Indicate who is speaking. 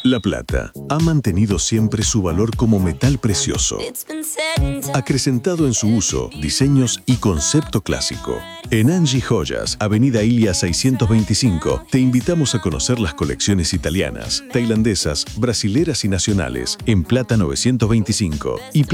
Speaker 1: La plata ha mantenido siempre su valor como metal precioso, acrecentado en su uso, diseños y concepto clásico. En Angie Joyas, Avenida Ilia 625, te invitamos a conocer las colecciones italianas, tailandesas, brasileras y nacionales en plata 925 y